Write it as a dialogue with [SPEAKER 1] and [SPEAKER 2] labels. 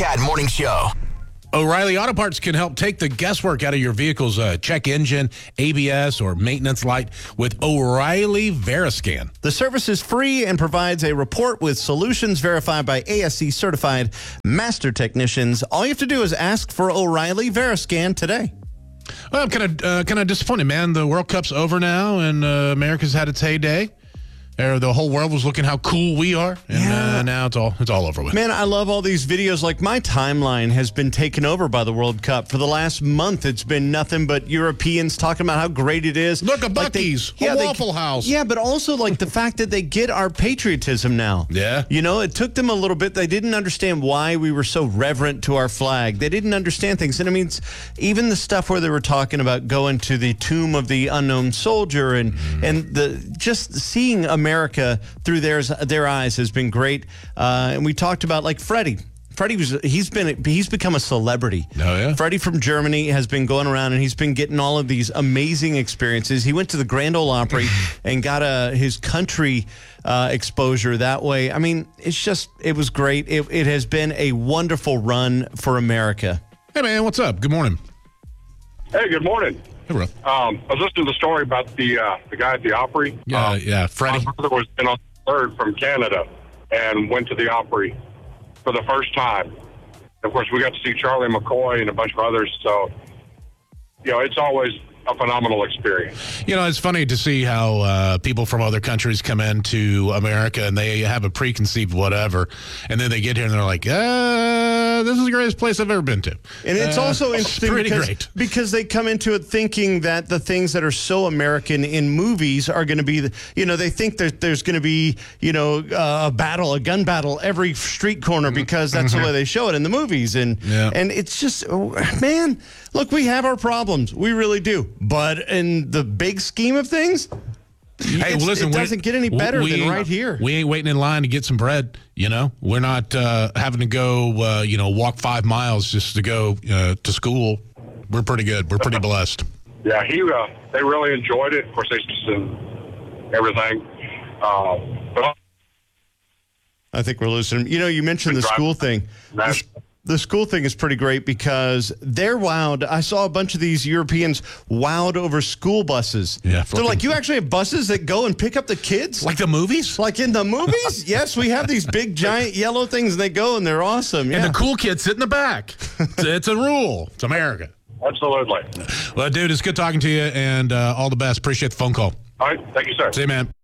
[SPEAKER 1] Cat Morning Show.
[SPEAKER 2] O'Reilly Auto Parts can help take the guesswork out of your vehicle's check engine, ABS, or maintenance light with O'Reilly Veriscan.
[SPEAKER 3] The service is free and provides a report with solutions verified by ASE certified master technicians. All you have to do is ask for O'Reilly Veriscan today.
[SPEAKER 2] Well, I'm kind of disappointed, man. The World Cup's over now, and America's had its heyday. The whole world was looking how cool we are, and now it's all over with.
[SPEAKER 3] Man, I love all these videos. Like, my timeline has been taken over by the World Cup. For the last month, it's been nothing but Europeans talking about how great it is.
[SPEAKER 2] Look, a Buc-ee's, a Waffle House.
[SPEAKER 3] Yeah, but also, like, the fact that they get our patriotism now.
[SPEAKER 2] Yeah.
[SPEAKER 3] You know, it took them a little bit. They didn't understand why we were so reverent to our flag. They didn't understand things. And, I mean, even the stuff where they were talking about going to the tomb of the unknown soldier and just seeing America through their eyes has been great. And we talked about, like, Freddie. He's become a celebrity.
[SPEAKER 2] Oh, yeah?
[SPEAKER 3] Freddie from Germany has been going around, and he's been getting all of these amazing experiences. He went to the Grand Ole Opry and got his country exposure that way. I mean, it was great. It has been a wonderful run for America.
[SPEAKER 2] Hey, man, what's up? Good morning.
[SPEAKER 4] Hey, good morning.
[SPEAKER 2] Hey, bro.
[SPEAKER 4] I was listening to the story about the guy at the Opry.
[SPEAKER 2] Yeah, Freddie.
[SPEAKER 4] My brother was in on third from Canada and went to the Opry for the first time. Of course, we got to see Charlie McCoy and a bunch of others. So, you know, it's always a phenomenal experience.
[SPEAKER 2] You know, it's funny to see how people from other countries come into America and they have a preconceived whatever, and then they get here and they're like, this is the greatest place I've ever been to.
[SPEAKER 3] And it's also interesting because they come into it thinking that the things that are so American in movies are going to be, they think that there's going to be, a gun battle every street corner because that's the way they show it in the movies. And it's just, man, look, we have our problems. We really do. But in the big scheme of things,
[SPEAKER 2] hey, well, listen,
[SPEAKER 3] it doesn't get any better than right here.
[SPEAKER 2] We ain't waiting in line to get some bread, We're not having to go, walk 5 miles just to go to school. We're pretty good. We're pretty blessed.
[SPEAKER 4] Yeah, they really enjoyed it. Of course, they and everything. But
[SPEAKER 3] I think we're losing him. You mentioned the school thing. The school thing is pretty great because they're wowed. I saw a bunch of these Europeans wowed over school buses.
[SPEAKER 2] Yeah,
[SPEAKER 3] they're like, you actually have buses that go and pick up the kids?
[SPEAKER 2] Like the movies?
[SPEAKER 3] Like in the movies? Yes, we have these big, giant yellow things, and they go, and they're awesome. Yeah.
[SPEAKER 2] And the cool kids sit in the back. It's a rule. It's America.
[SPEAKER 4] Absolutely.
[SPEAKER 2] Well, dude, it's good talking to you, and all the best. Appreciate the phone call.
[SPEAKER 4] All right. Thank you, sir.
[SPEAKER 2] See you, man.